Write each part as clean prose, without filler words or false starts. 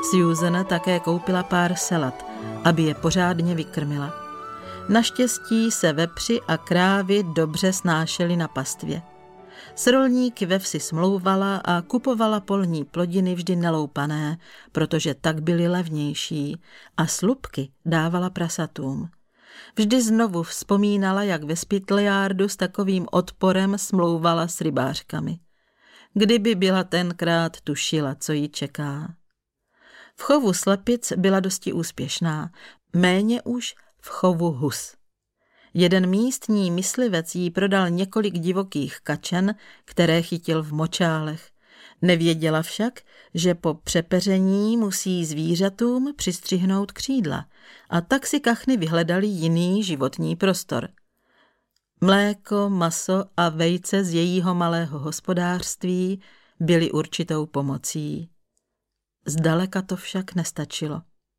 Susan také koupila pár salat, aby je pořádně vykrmila. Naštěstí se vepři a krávy dobře snášely na pastvě. S rolníky ve vsi smlouvala a kupovala polní plodiny vždy neloupané, protože tak byly levnější, a slupky dávala prasatům. Vždy znovu vzpomínala, jak ve Spitliardu s takovým odporem smlouvala s rybářkami. Kdyby byla tenkrát tušila, co jí čeká. V chovu slepic byla dosti úspěšná, méně už v chovu hus. Jeden místní myslivec jí prodal několik divokých kačen, které chytil v močálech. Nevěděla však, že po přepeření musí zvířatům přistřihnout křídla, a tak si kachny vyhledali jiný životní prostor. Mléko, maso a vejce z jejího malého hospodářství byly určitou pomocí. Zdaleka to však nestačilo.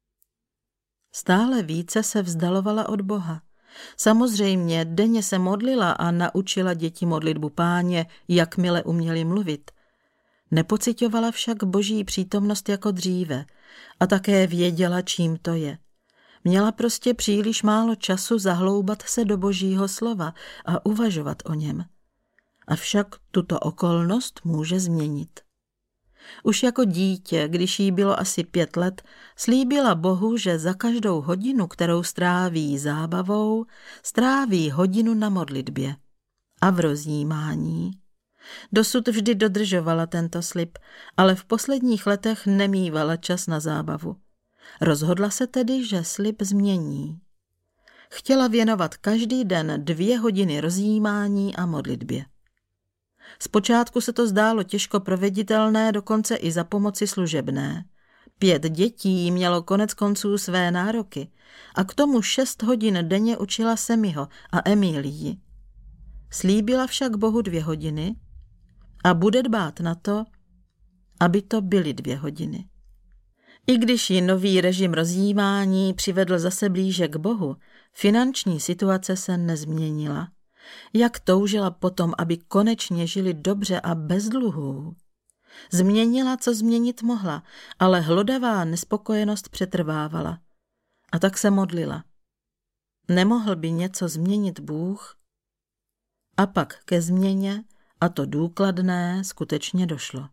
Stále více se vzdalovala od Boha. Samozřejmě denně se modlila a naučila děti modlitbu Páně, jakmile uměli mluvit. Nepocitovala však Boží přítomnost jako dříve a také věděla, čím to je. Měla prostě příliš málo času zahloubat se do Božího slova a uvažovat o něm. Avšak tuto okolnost může změnit. Už jako dítě, když jí bylo asi 5 let, slíbila Bohu, že za každou hodinu, kterou stráví zábavou, stráví hodinu na modlitbě a v rozjímání. Dosud vždy dodržovala tento slib, ale v posledních letech nemívala čas na zábavu. Rozhodla se tedy, že slib změní. Chtěla věnovat každý den 2 hodiny rozjímání a modlitbě. Zpočátku se to zdálo těžko proveditelné, dokonce i za pomoci služebné. 5 dětí mělo konec konců své nároky a k tomu 6 hodin denně učila Semiho a Emílii. Slíbila však Bohu 2 hodiny a bude dbát na to, aby to byly 2 hodiny. I když ji nový režim rozjímání přivedl zase blíže k Bohu, finanční situace se nezměnila. Jak toužila potom, aby konečně žili dobře a bez dluhů. Změnila, co změnit mohla, ale hlodavá nespokojenost přetrvávala. A tak se modlila. Nemohl by něco změnit Bůh? A pak ke změně, a to důkladné, skutečně došlo.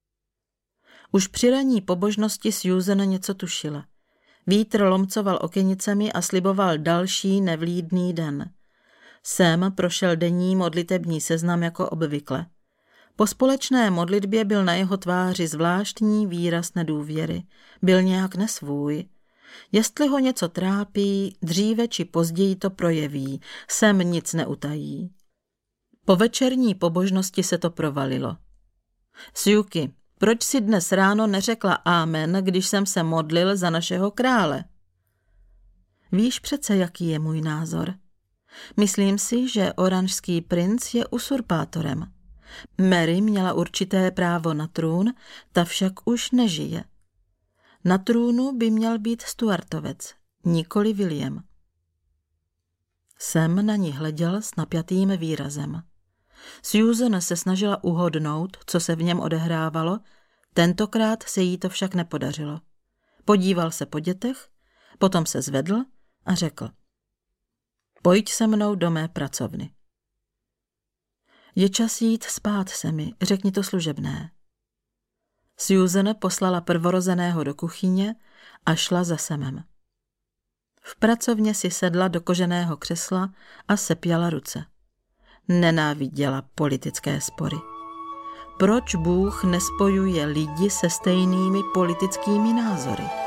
Už při ranní pobožnosti Susan něco tušila. Vítr lomcoval okenicemi a sliboval další nevlídný den. Sam prošel denní modlitební seznam jako obvykle. Po společné modlitbě byl na jeho tváři zvláštní výraz nedůvěry. Byl nějak nesvůj. Jestli ho něco trápí, dříve či později to projeví. Sam nic neutají. Po večerní pobožnosti se to provalilo. Suki, proč si dnes ráno neřekla amen, když jsem se modlil za našeho krále? Víš přece, jaký je můj názor. Myslím si, že oranžský princ je usurpátorem. Mary měla určité právo na trůn, ta však už nežije. Na trůnu by měl být Stuartovec, nikoli William. Sam na ní hleděl s napjatým výrazem. Susan se snažila uhodnout, co se v něm odehrávalo, tentokrát se jí to však nepodařilo. Podíval se po dětech, potom se zvedl a řekl: Pojď se mnou do mé pracovny. Je čas jít spát, Semi, řekni to služebné. Susan poslala prvorozeného do kuchyně a šla za Samem. V pracovně si sedla do koženého křesla a sepjala ruce. Nenáviděla politické spory. Proč Bůh nespojuje lidi se stejnými politickými názory?